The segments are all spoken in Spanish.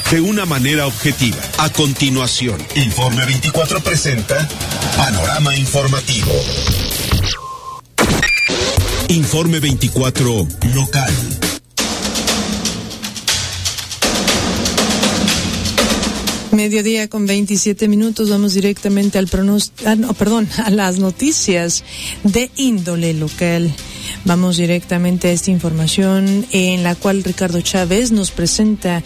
de una manera objetiva. A continuación, Informe 24 presenta Panorama Informativo. Informe 24 local. Mediodía con 27 minutos, vamos directamente al a las noticias de índole local. Vamos directamente a esta información en la cual Ricardo Chávez nos presenta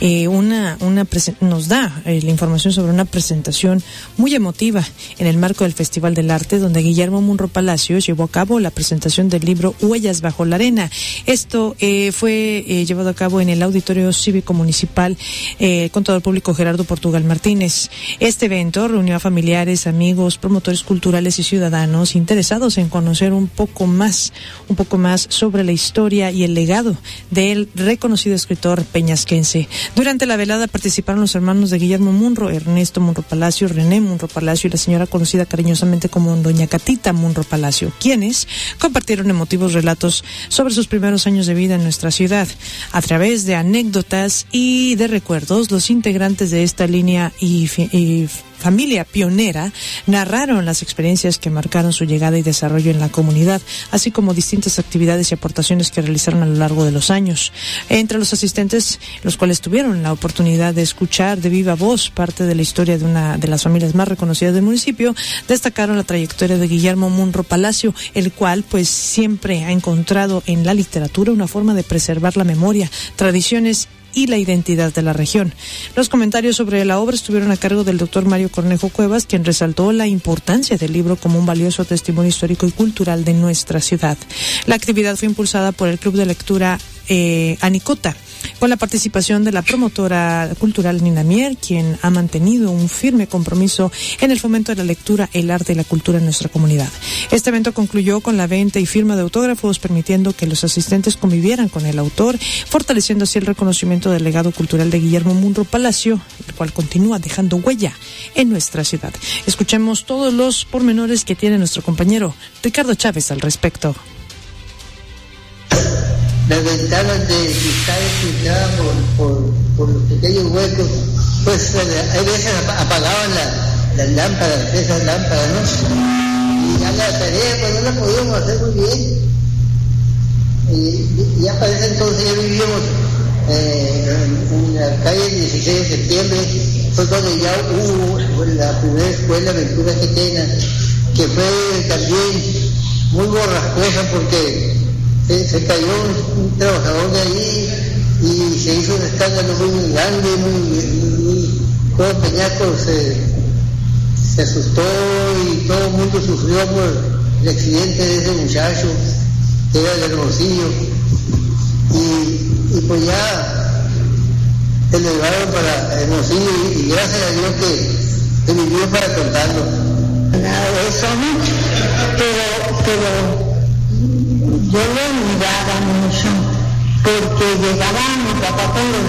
nos da la información sobre una presentación muy emotiva en el marco del Festival del Arte, donde Guillermo Munro Palacios llevó a cabo la presentación del libro Huellas bajo la arena. Esto fue llevado a cabo en el Auditorio Cívico Municipal con todo el público Gerardo Portugal Martínez. Este evento reunió a familiares, amigos, promotores culturales y ciudadanos interesados en conocer un poco más sobre la historia y el legado del reconocido escritor peñasquense. Durante la velada participaron los hermanos de Guillermo Munro, Ernesto Munro Palacio, René Munro Palacio y la señora conocida cariñosamente como doña Catita Munro Palacio, quienes compartieron emotivos relatos sobre sus primeros años de vida en nuestra ciudad. A través de anécdotas y de recuerdos, los integrantes de esta línea y familia pionera narraron las experiencias que marcaron su llegada y desarrollo en la comunidad, así como distintas actividades y aportaciones que realizaron a lo largo de los años. Entre los asistentes, los cuales tuvieron la oportunidad de escuchar de viva voz parte de la historia de una de las familias más reconocidas del municipio, destacaron la trayectoria de Guillermo Munro Palacio, el cual pues siempre ha encontrado en la literatura una forma de preservar la memoria, tradiciones y la identidad de la región. Los comentarios sobre la obra estuvieron a cargo del doctor Mario Cornejo Cuevas, quien resaltó la importancia del libro como un valioso testimonio histórico y cultural de nuestra ciudad. La actividad fue impulsada por el Club de Lectura Anicota, con la participación de la promotora cultural Nina Mier, quien ha mantenido un firme compromiso en el fomento de la lectura, el arte y la cultura en nuestra comunidad. Este evento concluyó con la venta y firma de autógrafos, permitiendo que los asistentes convivieran con el autor, fortaleciendo así el reconocimiento del legado cultural de Guillermo Munro Palacio, el cual continúa dejando huella en nuestra ciudad. Escuchemos todos los pormenores que tiene nuestro compañero Ricardo Chávez al respecto. Las ventanas de cristal filtradas por los pequeños huecos, pues hay veces apagaban las lámparas, esas lámparas, ¿no? Y ya la tarea pues no la podíamos hacer muy bien. Y ya para ese entonces ya vivíamos en la calle 16 de septiembre, fue cuando ya hubo la primera escuela Ventura Quetena, que fue también muy borrascosa porque se cayó un trabajador de ahí y se hizo un escándalo muy grande, todo Peñasco se asustó y todo el mundo sufrió por el accidente de ese muchacho, que era de Hermosillo, y pues ya se lo llevaron para Hermosillo y gracias a Dios que vivió para contarlo. Nada de eso, ¿no? Pero yo lo miraba mucho, porque llegaba mi papá con los